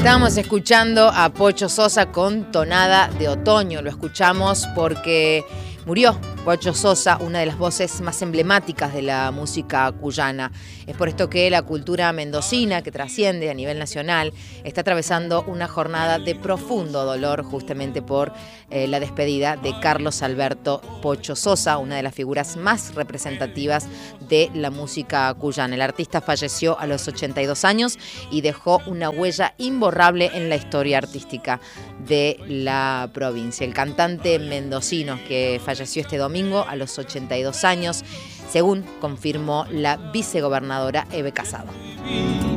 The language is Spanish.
Estábamos escuchando a Pocho Sosa con Tonada de Otoño. Lo escuchamos porque murió Pocho Sosa, una de las voces más emblemáticas de la música cuyana. Es por esto que la cultura mendocina, que trasciende a nivel nacional, está atravesando una jornada de profundo dolor justamente por la despedida de Carlos Alberto Pocho Sosa, una de las figuras más representativas de la música cuyana. El artista falleció a los 82 años y dejó una huella imborrable en la historia artística de la provincia. El cantante mendocino que falleció este domingo a los 82 años, según confirmó la vicegobernadora Eve Casado.